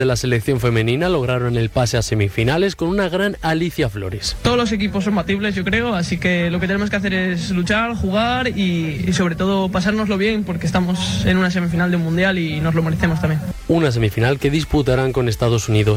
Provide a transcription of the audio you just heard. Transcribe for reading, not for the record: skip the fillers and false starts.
De la selección femenina lograron el pase a semifinales con una gran Alicia Flores. Todos los equipos son batibles, yo creo, así que lo que tenemos que hacer es luchar, jugar y sobre todo pasárnoslo bien porque estamos en una semifinal de un mundial y nos lo merecemos también. Una semifinal que disputarán con Estados Unidos.